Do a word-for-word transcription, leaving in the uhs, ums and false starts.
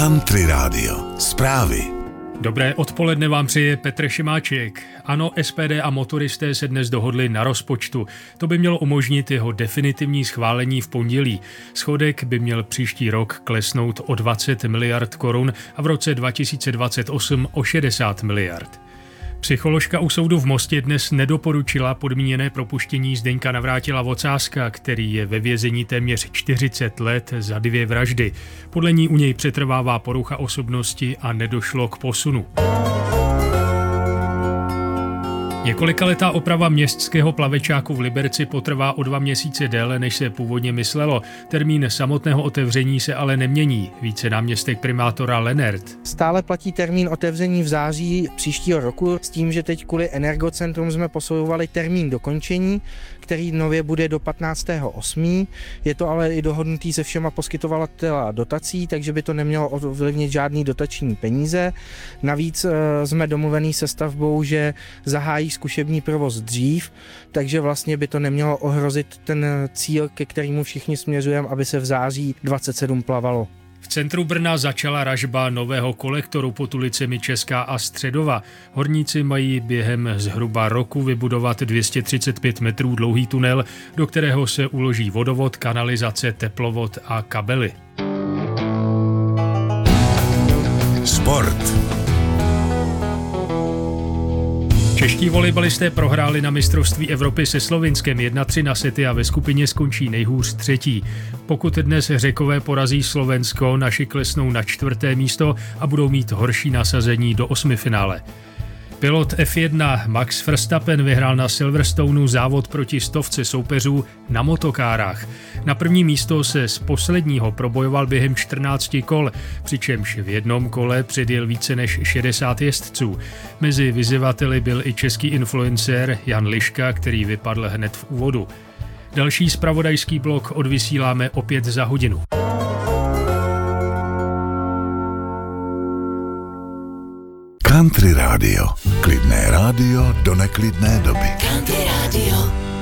Country Radio. Zprávy. Dobré odpoledne vám přeje Petr Šimáček. Ano, S P D a motoristé se dnes dohodli na rozpočtu. To by mělo umožnit jeho definitivní schválení v pondělí. Schodek by měl příští rok klesnout o dvacet miliard korun a v roce dva tisíce dvacet osm o šedesát miliard. Psycholožka u soudu v Mostě dnes nedoporučila podmíněné propuštění Zdeňka Navrátila Vocáska, který je ve vězení téměř čtyřicet let za dvě vraždy. Podle ní u něj přetrvává porucha osobnosti a nedošlo k posunu. Několikaletá oprava městského plavečáku v Liberci potrvá o dva měsíce déle, než se původně myslelo. Termín samotného otevření se ale nemění. Více náměstek primátora Lenert. Stále platí termín otevření v září příštího roku s tím, že teď kvůli Energocentrum jsme posouvali termín dokončení, který nově bude do patnáctého osmého Je to ale i dohodnutý se všema poskytovateli dotací, takže by to nemělo ovlivnit žádný dotační peníze. Navíc jsme domluvený se stavbou, že zahájí zkušební provoz dřív, takže vlastně by to nemělo ohrozit ten cíl, ke kterému všichni směřujeme, aby se v září dvacet sedm plavalo. V centru Brna začala ražba nového kolektoru pod ulicemi Česká a Středova. Horníci mají během zhruba roku vybudovat dvě stě třicet pět metrů dlouhý tunel, do kterého se uloží vodovod, kanalizace, teplovod a kabely. Sport. Čeští volejbalisté prohráli na mistrovství Evropy se Slovinskem jedna tři na sety a ve skupině skončí nejhůř třetí. Pokud dnes Řekové porazí Slovensko, naši klesnou na čtvrté místo a budou mít horší nasazení do osmifinále. Pilot F jedna Max Verstappen vyhrál na Silverstoneu závod proti stovce soupeřů na motokárách. Na první místo se z posledního probojoval během čtrnácti kol, přičemž v jednom kole předjel více než šedesát jezdců. Mezi vyzývateli byl i český influencer Jan Liška, který vypadl hned v úvodu. Další zpravodajský blok odvysíláme opět za hodinu. Country Radio. Klidné rádio do neklidné doby. Country Radio.